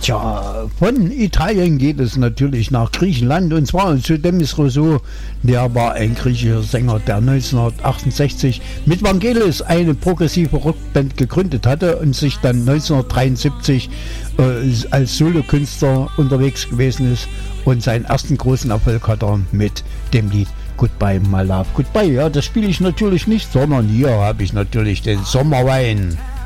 Tja, von Italien geht es natürlich nach Griechenland, und zwar zu Demis Rousseau. Der war ein griechischer Sänger, der 1968 mit Vangelis eine progressive Rockband gegründet hatte und sich dann 1973 als Solokünstler unterwegs gewesen ist, und seinen ersten großen Erfolg hat er mit dem Lied Goodbye My Love. Goodbye, ja, das spiele ich natürlich nicht, sondern hier habe ich natürlich den Sommerwein.